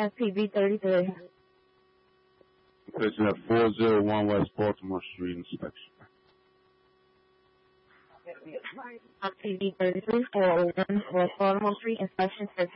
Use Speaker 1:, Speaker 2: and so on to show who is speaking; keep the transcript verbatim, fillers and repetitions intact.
Speaker 1: S P V thirty-three.
Speaker 2: Station at four oh one West Baltimore Street inspection.
Speaker 1: S P V thirty-three, four oh one West Baltimore Street inspection.